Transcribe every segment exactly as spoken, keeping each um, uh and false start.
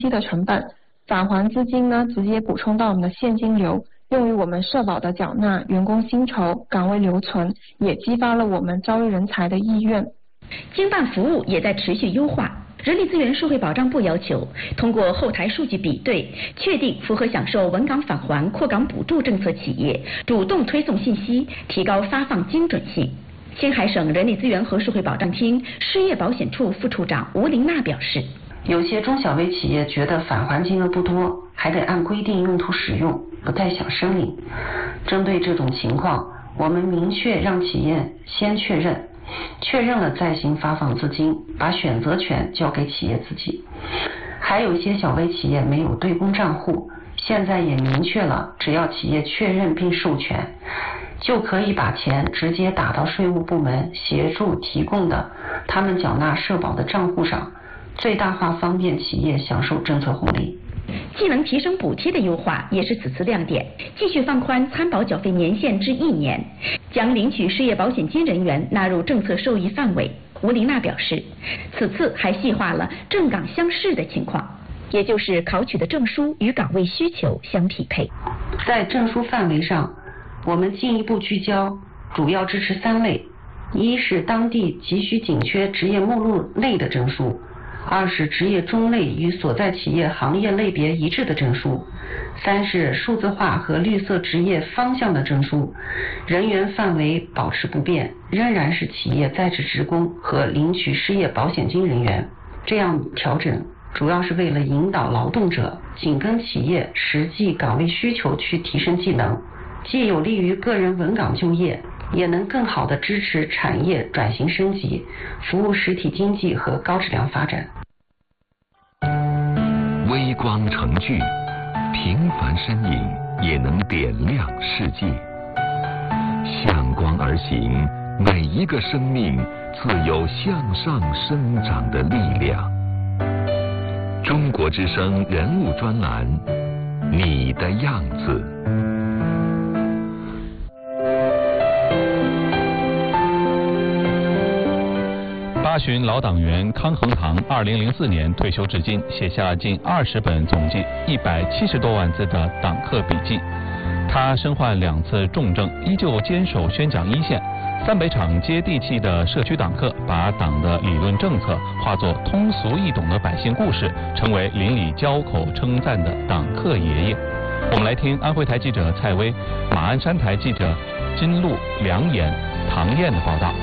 低的成本，返还资金呢直接补充到我们的现金流，用于我们社保的缴纳、员工薪酬、岗位留存，也激发了我们招人才的意愿。 经办服务也在持续优化。人力资源社会保障部要求，通过后台数据比对，确定符合享受稳岗返还、扩岗补助政策企业，主动推送信息，提高发放精准性。青海省人力资源和社会保障厅失业保险处副处长吴琳娜表示， 有些中小微企业觉得返还金额不多，还得按规定用途使用，不太想申领。针对这种情况，我们明确让企业先确认。确认了再行发放资金，把选择权交给企业自己。还有一些小微企业没有对公账户，现在也明确了，只要企业确认并授权，就可以把钱直接打到税务部门协助提供的他们缴纳社保的账户上，最大化方便企业享受政策红利。 技能提升补贴的优化也是此次亮点，继续放宽参保缴费年限至一年，将领取失业保险金人员纳入政策受益范围。吴琳娜表示，此次还细化了正岗相适的情况，也就是考取的证书与岗位需求相匹配。 在证书范围上，我们进一步聚焦，主要支持三类：一是当地急需紧缺职业目录类的证书。二是职业中类与所在企业行业类别一致的证书，三是数字化和绿色职业方向的证书，人员范围保持不变，仍然是企业在职职工和领取失业保险金人员。这样调整主要是为了引导劳动者紧跟企业实际岗位需求去提升技能，既有利于个人稳岗就业，也能更好地支持产业转型升级，服务实体经济和高质量发展。 微光成炬，平凡身影也能点亮世界。向光而行，每一个生命自有向上生长的力量。中国之声人物专栏，你的样子。 八旬老党员康恒堂二零零四年退休至今，写下近二十本总计一百七十多万字的党课笔记。他身患两次重症，依旧坚守宣讲一线。三北场接地气的社区党课，把党的理论政策化作通俗易懂的百姓故事，成为邻里交口称赞的党课爷爷。我们来听安徽台记者蔡薇、马鞍山台记者金路、梁岩、唐燕的报道。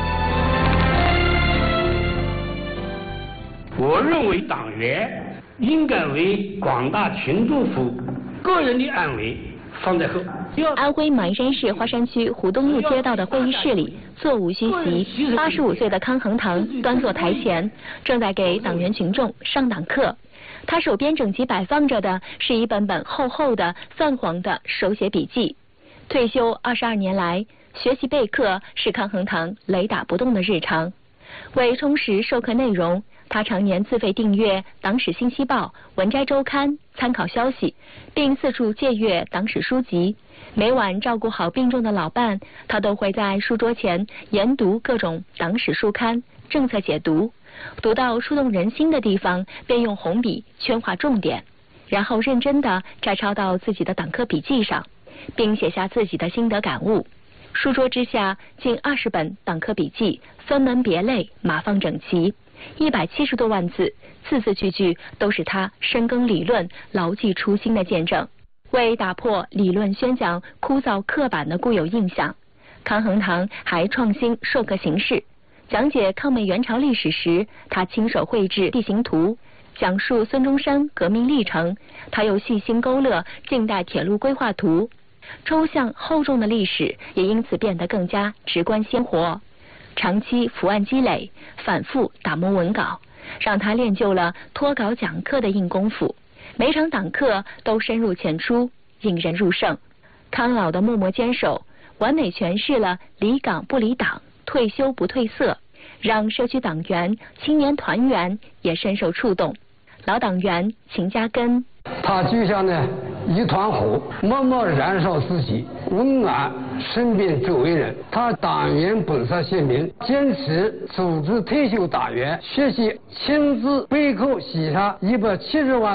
我认为党员应该为广大群众服务，个人的安危放在后。 安徽马鞍山市花山区湖东路街道的会议室里，座无虚席，八十五岁的康恒堂端坐台前，正在给党员群众上党课。他手边整齐摆放着的是一本本厚厚的泛黄的手写笔记。退休二十二年来，学习备课是康恒堂雷打不动的日常。为充实授课内容，他常年自费订阅《党史信息报》《文摘周刊》参考消息，并四处借阅党史书籍。每晚照顾好病重的老伴，他都会在书桌前研读各种党史书刊、政策解读，读到触动人心的地方，便用红笔圈划重点，然后认真地摘抄到自己的党课笔记上，并写下自己的心得感悟。书桌之下，近二十本党课笔记分门别类，码放整齐，一百七十多万字，字字句句都是他深耕理论、牢记初心的见证。为打破理论宣讲枯燥刻板的固有印象，康恒堂还创新授课形式。讲解抗美援朝历史时，他亲手绘制地形图；讲述孙中山革命历程，他又细心勾勒近代铁路规划图。抽象厚重的历史也因此变得更加直观鲜活。长期伏案积累，反复打磨文稿，让他练就了脱稿讲课的硬功夫。每场党课都深入浅出，引人入胜。康老的默默坚守，完美诠释了离岗不离党，退休不褪色，让社区党员、青年团员也深受触动。老党员秦家根， 他就像呢一团火，默默燃烧自己，温暖身边周围人。他党员本色鲜明，坚持组织退休党员学习，亲自备课写下一百七十万